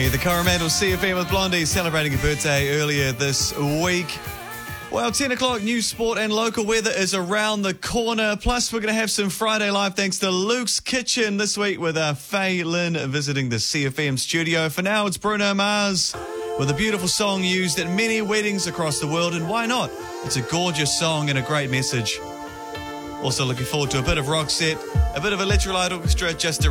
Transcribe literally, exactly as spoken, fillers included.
The Coromandel C F M with Blondie celebrating a birthday earlier this week. Well, ten o'clock, news, sport and local weather is around the corner. Plus, we're going to have some Friday Live thanks to Luke's Kitchen this week with uh, Faye Lynn visiting the C F M studio. For now, it's Bruno Mars with a beautiful song used at many weddings across the world. And why not? It's a gorgeous song and a great message. Also looking forward to a bit of rock set, a bit of Electrolyte Orchestra just around.